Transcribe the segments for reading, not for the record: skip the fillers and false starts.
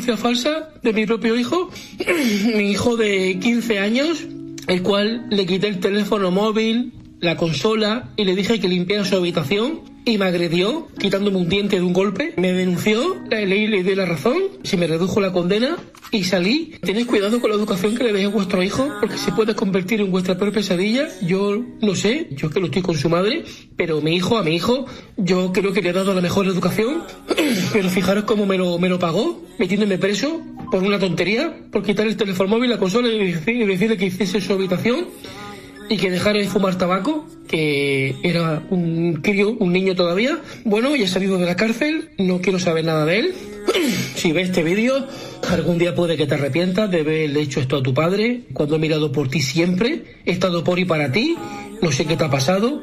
denuncia falsa de mi propio hijo, mi hijo de 15 años, el cual le quité el teléfono móvil, la consola y le dije que limpiara su habitación y me agredió quitándome un diente de un golpe. Me denunció, le di la razón, se me redujo la condena y salí. Tened cuidado con la educación que le deis a vuestro hijo porque se puede convertir en vuestra peor pesadilla. Yo no sé, yo que lo estoy con su madre, pero a mi hijo yo creo que le he dado la mejor educación, pero fijaros cómo me lo pagó, metiéndome preso por una tontería, por quitar el teléfono móvil, la consola y decirle que hiciese su habitación y que dejara de fumar tabaco, que era un crío, un niño todavía. Bueno, ya ha salido de la cárcel, no quiero saber nada de él. Si ves este vídeo, algún día puede que te arrepientas de haberle hecho esto a tu padre, cuando he mirado por ti siempre, he estado por y para ti, no sé qué te ha pasado.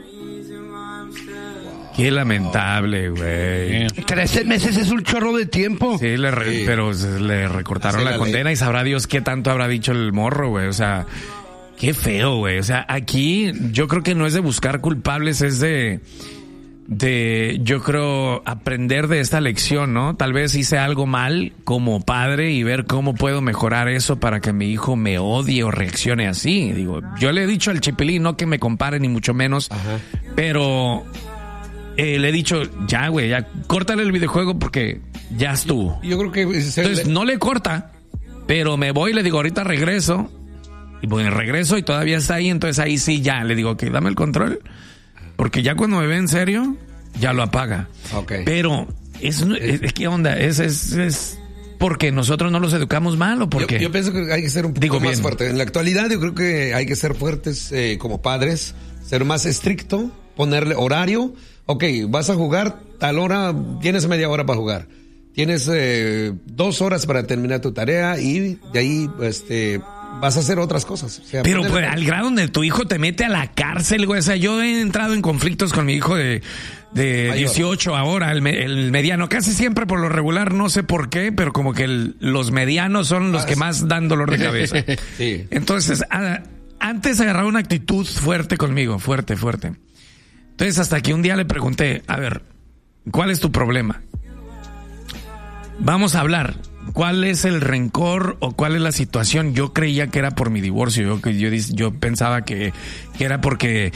Qué lamentable, güey. 13 meses es un chorro de tiempo. Sí, pero le recortaron la condena y sabrá Dios qué tanto habrá dicho el morro, güey. O sea, qué feo, güey. O sea, aquí yo creo que no es de buscar culpables, es de yo creo aprender de esta lección, ¿no? Tal vez hice algo mal como padre y ver cómo puedo mejorar eso para que mi hijo me odie o reaccione así. Digo, yo le he dicho al Chipilín, no que me compare ni mucho menos, ajá, pero le he dicho, ya, güey, ya córtale el videojuego porque ya estuvo. Yo creo que entonces no le corta, pero me voy y le digo, ahorita regreso. Y bueno, regreso y todavía está ahí, entonces ahí sí ya le digo que dame el control, porque ya cuando me ve en serio ya lo apaga. Okay. Pero es ¿qué onda? Es porque nosotros no los educamos mal o porque yo pienso que hay que ser un poco más fuerte. En la actualidad yo creo que hay que ser fuertes como padres, ser más estricto, ponerle horario. Ok, vas a jugar tal hora, tienes media hora para jugar. Tienes 2 horas para terminar tu tarea y de ahí vas a hacer otras cosas. O sea, pero pues, al grado donde tu hijo te mete a la cárcel, güey. O sea, yo he entrado en conflictos con mi hijo de 18 ahora, el mediano. Casi siempre por lo regular, no sé por qué, pero como que los medianos son los que más dan dolor de cabeza. Sí. Entonces, antes agarraba una actitud fuerte conmigo, fuerte. Entonces, hasta que un día le pregunté, a ver, ¿cuál es tu problema? Vamos a hablar. ¿Cuál es el rencor o cuál es la situación? Yo creía que era por mi divorcio. Yo pensaba que era porque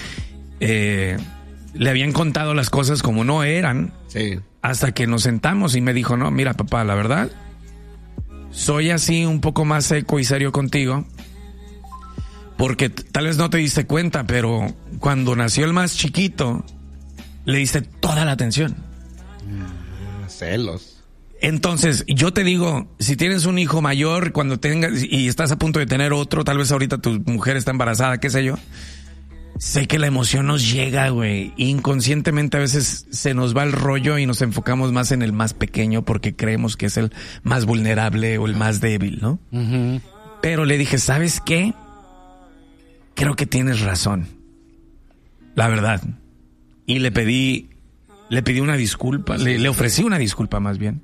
le habían contado las cosas como no eran. Sí. Hasta que nos sentamos y me dijo, no, mira, papá, la verdad, soy así un poco más seco y serio contigo porque tal vez no te diste cuenta, pero cuando nació el más chiquito, le diste toda la atención. Celos. Entonces, yo te digo, si tienes un hijo mayor, cuando tengas y estás a punto de tener otro, tal vez ahorita tu mujer está embarazada, qué sé yo, sé que la emoción nos llega, güey. Inconscientemente a veces se nos va el rollo y nos enfocamos más en el más pequeño porque creemos que es el más vulnerable o el más débil, ¿no? Uh-huh. Pero le dije, ¿sabes qué? Creo que tienes razón. La verdad. Y le pedí una disculpa, le ofrecí una disculpa más bien.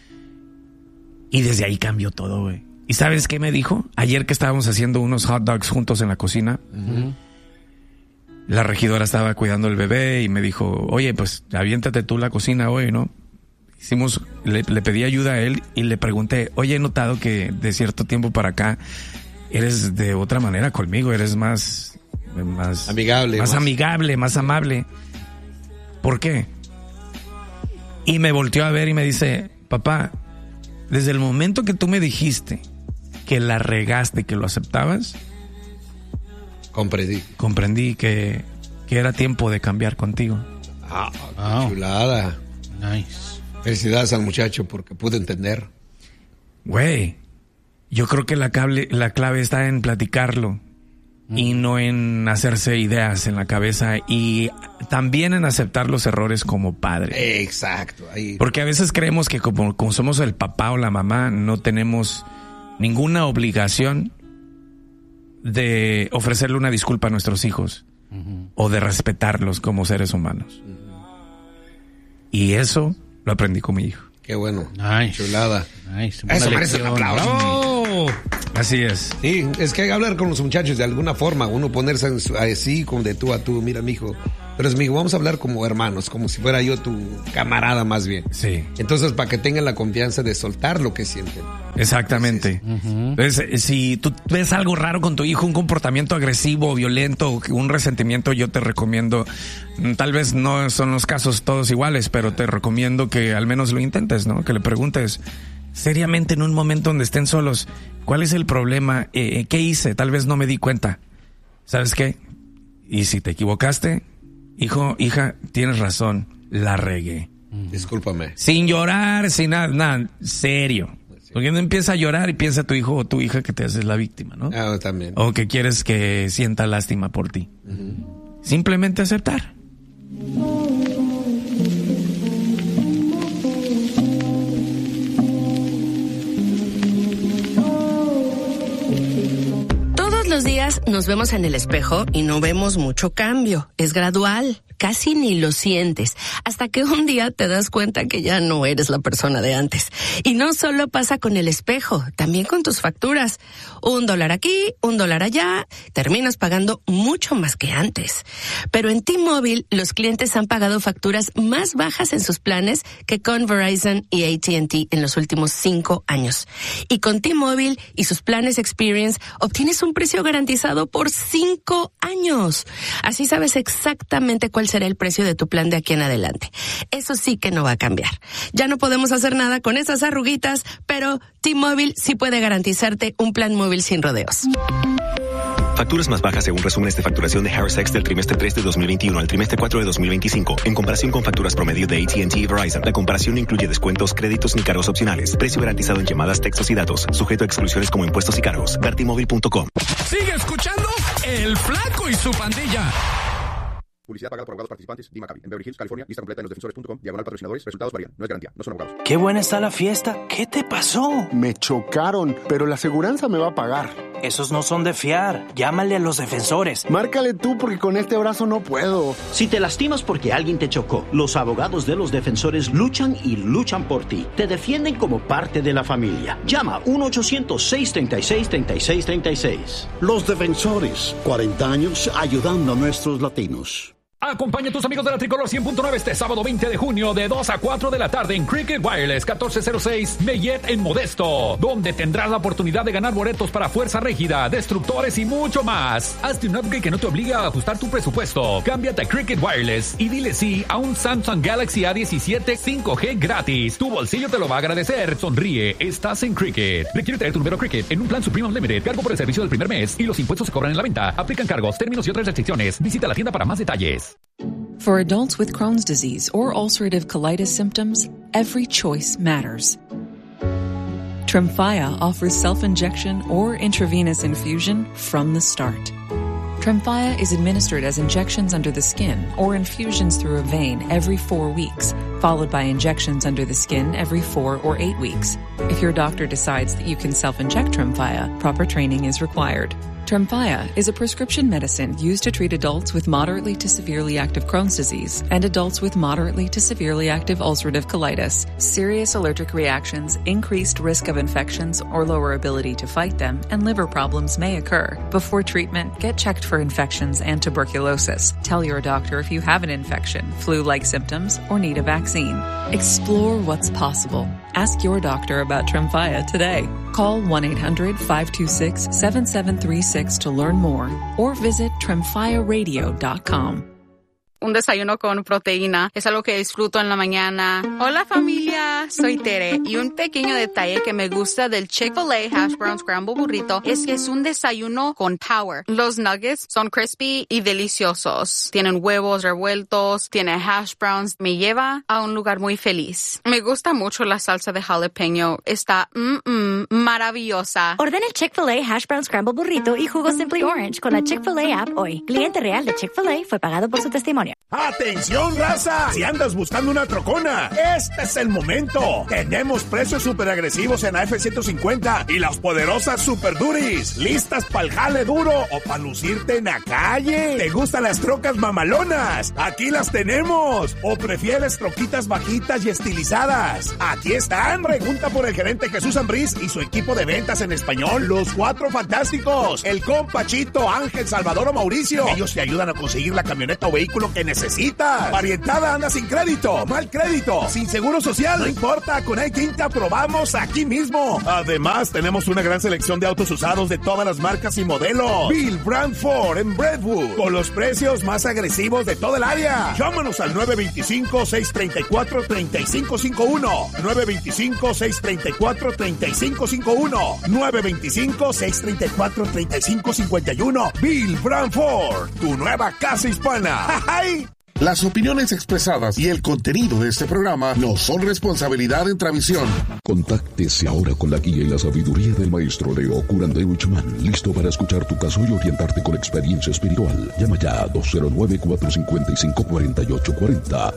Y desde ahí cambió todo, güey. ¿Y sabes qué me dijo? Ayer que estábamos haciendo unos hot dogs juntos en la cocina, uh-huh, la regidora estaba cuidando el bebé y me dijo, oye, pues aviéntate tú la cocina hoy, ¿no? Le pedí ayuda a él y le pregunté, oye, he notado que de cierto tiempo para acá eres de otra manera conmigo, eres más amigable. Más amigable, más amable. ¿Por qué? Y me volteó a ver y me dice, papá, desde el momento que tú me dijiste que la regaste, que lo aceptabas, comprendí que era tiempo de cambiar contigo. Chulada. Nice. Felicidades al muchacho porque pude entender. Güey, yo creo que la clave está en platicarlo y no en hacerse ideas en la cabeza y también en aceptar los errores como padre. Exacto. Ahí. Porque a veces creemos que como somos el papá o la mamá, no tenemos ninguna obligación de ofrecerle una disculpa a nuestros hijos, uh-huh, o de respetarlos como seres humanos. Uh-huh. Y eso lo aprendí con mi hijo. Qué bueno. Nice. Chulada. Nice. Eso merece un aplauso. ¡Bravo! Así es. Sí, es que hay que hablar con los muchachos de alguna forma, uno ponerse así como de tú a tú. Mira, mijo, Pero es mi hijo, vamos a hablar como hermanos, como si fuera yo tu camarada más bien. Sí. Entonces, para que tengan la confianza de soltar lo que sienten. Exactamente. Entonces, si tú ves algo raro con tu hijo, un comportamiento agresivo, violento, un resentimiento, yo te recomiendo, tal vez no son los casos todos iguales, pero te recomiendo que al menos lo intentes, ¿no? Que le preguntes seriamente en un momento donde estén solos, ¿cuál es el problema? ¿Qué hice? Tal vez no me di cuenta. ¿Sabes qué? Y si te equivocaste, hijo, hija, tienes razón, la regué. Discúlpame. Sin llorar, sin nada, serio. Porque no empieza a llorar y piensa tu hijo o tu hija que te haces la víctima, ¿no? Ah, también. O que quieres que sienta lástima por ti. Simplemente aceptar. Todos los días nos vemos en el espejo y no vemos mucho cambio. Es gradual. Casi ni lo sientes, hasta que un día te das cuenta que ya no eres la persona de antes. Y no solo pasa con el espejo, también con tus facturas. $1 aquí, $1 allá, terminas pagando mucho más que antes. Pero en T-Mobile, los clientes han pagado facturas más bajas en sus planes que con Verizon y AT&T en los últimos 5 años. Y con T-Mobile y sus planes Experience, obtienes un precio garantizado por 5 años. Así sabes exactamente cuál será el precio de tu plan de aquí en adelante. Eso sí que no va a cambiar. Ya no podemos hacer nada con esas arruguitas, pero T-Mobile sí puede garantizarte un plan móvil sin rodeos. Facturas más bajas según resúmenes de facturación de Harris X del trimestre 3 de 2021 al trimestre 4 de 2025, en comparación con facturas promedio de AT&T y Verizon. La comparación no incluye descuentos, créditos ni cargos opcionales. Precio garantizado en llamadas, textos y datos. Sujeto a exclusiones como impuestos y cargos. Ver T-Mobile.com. Sigue escuchando El Flaco y su pandilla. Publicidad pagada por abogados participantes. Dima Capi, en Beverly Hills, California. Lista completa en losdefensores.com. /patrocinadores. Resultados varían. No es garantía. No son abogados. Qué buena está la fiesta. ¿Qué te pasó? Me chocaron, pero la aseguranza me va a pagar. Esos no son de fiar. Llámale a los defensores. Márcale tú porque con este brazo no puedo. Si te lastimas porque alguien te chocó, los abogados de los defensores luchan y luchan por ti. Te defienden como parte de la familia. Llama 1-800-636-3636. Los defensores. 40 años ayudando a nuestros latinos. Acompaña a tus amigos de la Tricolor 100.9 este sábado 20 de junio de 2 a 4 de la tarde en Cricket Wireless 1406 Mellet en Modesto, donde tendrás la oportunidad de ganar boletos para Fuerza Régida, Destructores y mucho más. Hazte un upgrade que no te obliga a ajustar tu presupuesto. Cámbiate a Cricket Wireless y dile sí a un Samsung Galaxy A17 5G gratis. Tu bolsillo te lo va a agradecer. Sonríe, estás en Cricket. Requiere tener tu número Cricket en un plan Supreme Unlimited. Cargo por el servicio del primer mes y los impuestos se cobran en la venta. Aplican cargos, términos y otras restricciones. Visita la tienda para más detalles. For adults with Crohn's disease or ulcerative colitis symptoms, every choice matters. Tremfya offers self-injection or intravenous infusion from the start. Tremfya is administered as injections under the skin or infusions through a vein every 4 weeks, followed by injections under the skin every 4 or 8 weeks. If your doctor decides that you can self-inject Tremfya, proper training is required. Tremfya is a prescription medicine used to treat adults with moderately to severely active Crohn's disease and adults with moderately to severely active ulcerative colitis. Serious allergic reactions, increased risk of infections or lower ability to fight them, and liver problems may occur. Before treatment, get checked for infections and tuberculosis. Tell your doctor if you have an infection, flu-like symptoms, or need a vaccine. Explore what's possible. Ask your doctor about Tremfya today. Call 1-800-526-7736 to learn more or visit tremfyaradio.com. Un desayuno con proteína es algo que disfruto en la mañana. Hola familia, soy Tere y un pequeño detalle que me gusta del Chick-fil-A Hash Brown Scramble Burrito es que es un desayuno con power. Los nuggets son crispy y deliciosos. Tienen huevos revueltos, tiene hash browns. Me lleva a un lugar muy feliz. Me gusta mucho la salsa de jalapeño. Está maravillosa. Ordena el Chick-fil-A Hash Brown Scramble Burrito y jugo Simply Orange con la Chick-fil-A app hoy. Cliente real de Chick-fil-A fue pagado por su testimonio. ¡Atención, raza! Si andas buscando una trocona, este es el momento. Tenemos precios súper agresivos en la F-150 y las poderosas Super Duris. ¿Listas para el jale duro o para lucirte en la calle? ¿Te gustan las trocas mamalonas? Aquí las tenemos. ¿O prefieres troquitas bajitas y estilizadas? Aquí están. Pregunta por el gerente Jesús Ambriz y su equipo de ventas en español, los 4 fantásticos. El compa Chito, Ángel, Salvador o Mauricio. Ellos te ayudan a conseguir la camioneta o vehículo que que necesitas. Parientada anda sin crédito, mal crédito, sin seguro social. No importa, con iTint te aprobamos aquí mismo. Además, tenemos una gran selección de autos usados de todas las marcas y modelos. Bill Brand Ford en Brentwood, con los precios más agresivos de todo el área. Llámanos al 925-634-3551. 925-634-3551. 925-634-3551. Bill Brand Ford, tu nueva casa hispana. ¡Jajay! Las opiniones expresadas y el contenido de este programa no son responsabilidad de Intravisión. Contáctese ahora con la guía y la sabiduría del maestro Leo Curandero Chamán, listo para escuchar tu caso y orientarte con experiencia espiritual. Llama ya a 209-455-4840.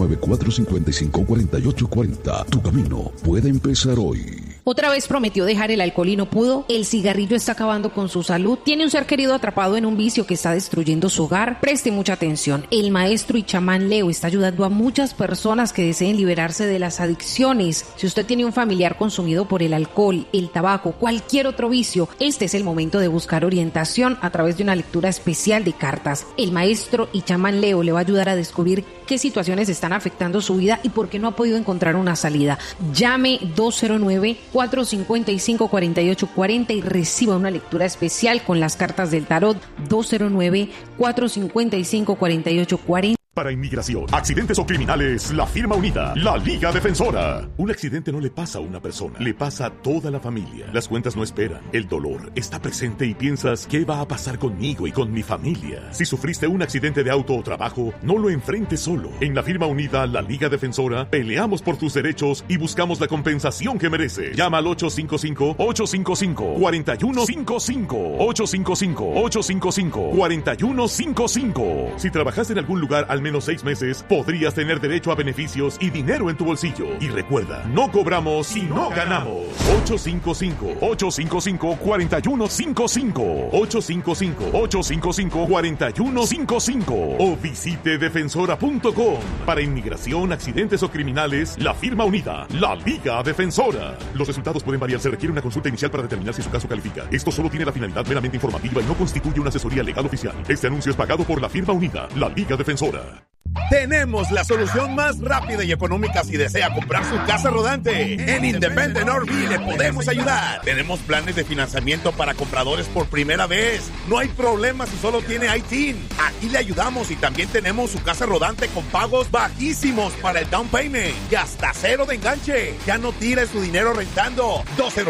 209-455-4840. Tu camino puede empezar hoy. Otra vez prometió dejar el alcohol y no pudo. El cigarrillo está acabando con su salud. Tiene un ser querido atrapado en un vicio que está destruyendo su hogar. Preste mucha atención. El maestro y chamán Leo está ayudando a muchas personas que deseen liberarse de las adicciones. Si usted tiene un familiar consumido por el alcohol, el tabaco, cualquier otro vicio, este es el momento de buscar orientación a través de una lectura especial de cartas. El maestro y chamán Leo le va a ayudar a descubrir qué situaciones están afectando su vida y por qué no ha podido encontrar una salida. Llame 209-455-4840 y reciba una lectura especial con las cartas del tarot. 209-455-4840. Para inmigración, accidentes o criminales, la firma unida, la Liga Defensora. Un accidente no le pasa a una persona, le pasa a toda la familia. Las cuentas no esperan, el dolor está presente y piensas, ¿qué va a pasar conmigo y con mi familia? Si sufriste un accidente de auto o trabajo, no lo enfrentes solo. En la firma unida, la Liga Defensora, peleamos por tus derechos y buscamos la compensación que merece. Llama al 855-855-4155. 855-855-4155. Si trabajas en algún lugar al menos 6 meses, podrías tener derecho a beneficios y dinero en tu bolsillo. Y recuerda, no cobramos si no ganamos. 855-855-4155. 855-855-4155. O visite defensora.com. Para inmigración, accidentes o criminales, la firma unida, la Liga Defensora. Los resultados pueden variar. Se requiere una consulta inicial para determinar si su caso califica. Esto solo tiene la finalidad meramente informativa y no constituye una asesoría legal oficial. Este anuncio es pagado por la firma unida, la Liga Defensora. Tenemos la solución más rápida y económica si desea comprar su casa rodante. En Independent RV le podemos ayudar. Tenemos planes de financiamiento para compradores por primera vez. No hay problema si solo tiene iTint. Aquí le ayudamos y también tenemos su casa rodante con pagos bajísimos para el down payment y hasta 0 de enganche. Ya no tire su dinero rentando.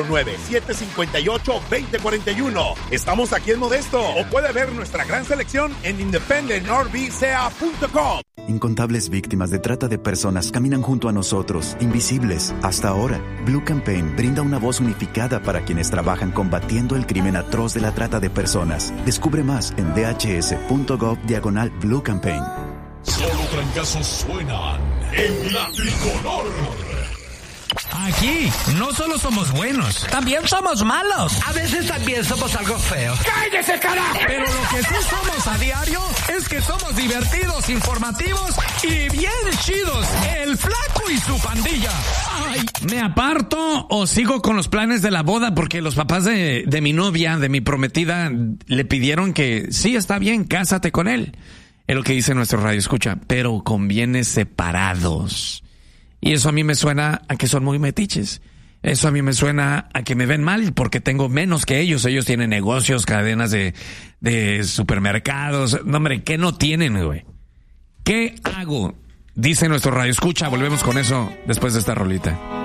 209-758-2041. Estamos aquí en Modesto o puede ver nuestra gran selección en independentrvca.com. Incontables víctimas de trata de personas caminan junto a nosotros, invisibles. Hasta ahora, Blue Campaign brinda una voz unificada para quienes trabajan combatiendo el crimen atroz de la trata de personas. Descubre más en dhs.gov/Blue Campaign. Solo trancazos suenan en la tricolor. Aquí no solo somos buenos, también somos malos. A veces también somos algo feos. ¡Cállese, carajo! Pero lo que sí somos a diario es que somos divertidos, informativos y bien chidos. El Flaco y su pandilla. Ay, ¿me aparto o sigo con los planes de la boda? Porque los papás de mi novia, de mi prometida, le pidieron que sí, está bien, cásate con él. Es lo que dice nuestro radio escucha, pero conviene separados. Y eso a mí me suena a que son muy metiches. Eso a mí me suena a que me ven mal porque tengo menos que ellos. Ellos tienen negocios, cadenas de supermercados. No, hombre, ¿qué no tienen, güey? ¿Qué hago? Dice nuestro radio escucha. Volvemos con eso después de esta rolita.